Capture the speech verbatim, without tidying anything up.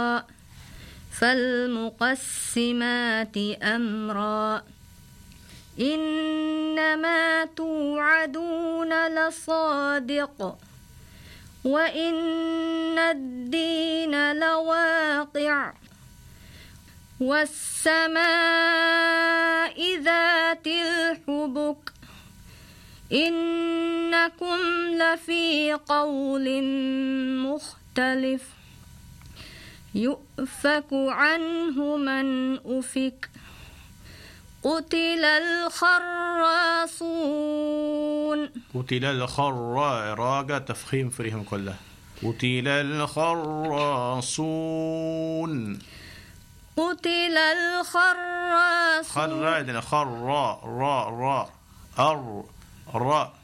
فالمقسمات أمرا إنما توعدون لصادق وإن الدين لواقع والسماء ذات الحبك إنكم لفي قول مختلف يؤفك عنه من أفك قتل الخراصون قتل الخراء راجع تفخيم فريهم كله قتل الخراصون قتل الخراصون خراء خراء را را أر را